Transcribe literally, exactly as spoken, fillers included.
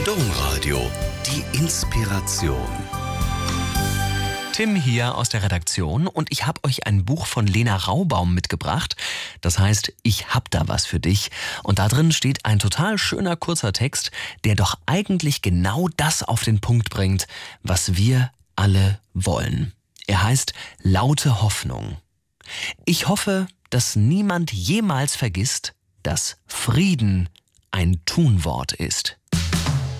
Domradio, die Inspiration. Tim hier aus der Redaktion und ich habe euch ein Buch von Lena Raubaum mitgebracht. Das heißt, ich hab da was für dich. Und da drin steht ein total schöner kurzer Text, der doch eigentlich genau das auf den Punkt bringt, was wir alle wollen. Er heißt Laute Hoffnung. Ich hoffe, dass niemand jemals vergisst, dass Frieden ein Tunwort ist.